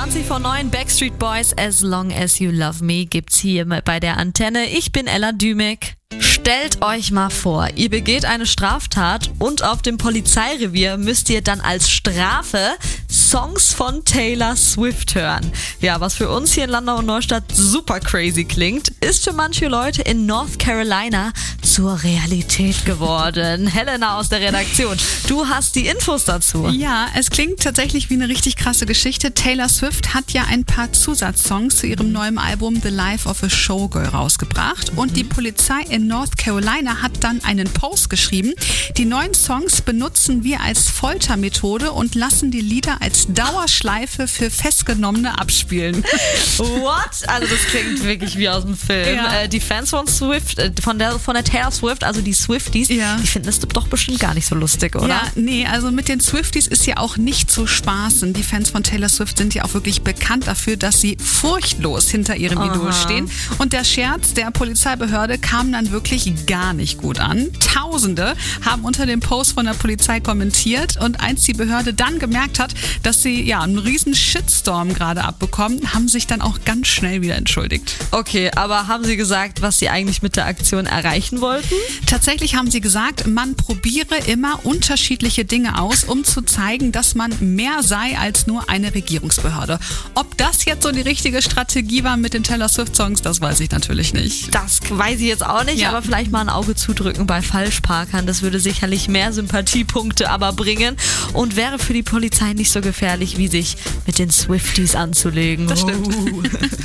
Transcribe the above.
20:09 Backstreet Boys, As Long As You Love Me gibt's hier bei der Antenne. Ich bin Ella Dümek. Stellt euch mal vor, ihr begeht eine Straftat und auf dem Polizeirevier müsst ihr dann als Strafe Songs von Taylor Swift hören. Ja, was für uns hier in Landau und Neustadt super crazy klingt, ist für manche Leute in North Carolina zur Realität geworden. Helena aus der Redaktion, du hast die Infos dazu. Ja, es klingt tatsächlich wie eine richtig krasse Geschichte. Taylor Swift hat ja ein paar Zusatzsongs zu ihrem neuen Album The Life of a Showgirl rausgebracht. Und die Polizei in North Carolina hat dann einen Post geschrieben. Die neuen Songs benutzen wir als Foltermethode und lassen die Lieder als Dauerschleife für Festgenommene abspielen. What? Also das klingt wirklich wie aus dem Film. Ja. Die Fans von Swift, von der Taylor Swift, also die Swifties, Ja. die finden das doch bestimmt gar nicht so lustig, oder? Ja, nee, also mit den Swifties ist ja auch nicht zu spaßen. Die Fans von Taylor Swift sind ja auch wirklich bekannt dafür, dass sie furchtlos hinter ihrem Idol stehen. Und der Scherz der Polizeibehörde kam dann wirklich gar nicht gut an. Tausende haben unter dem Post von der Polizei kommentiert und als die Behörde dann gemerkt hat, dass sie ja einen riesen Shitstorm gerade abbekommen, haben sich dann auch ganz schnell wieder entschuldigt. Okay, aber haben sie gesagt, was sie eigentlich mit der Aktion erreichen wollten? Tatsächlich haben sie gesagt, man probiere immer unterschiedliche Dinge aus, um zu zeigen, dass man mehr sei als nur eine Regierungsbehörde. Ob das jetzt so die richtige Strategie war mit den Taylor Swift-Songs, das weiß ich natürlich nicht. Das weiß ich jetzt auch nicht, Ja. aber vielleicht mal ein Auge zudrücken bei Falschparkern. Das würde sicherlich mehr Sympathiepunkte aber bringen und wäre für die Polizei nicht so gefährlich, wie sich mit den Swifties anzulegen. Das stimmt.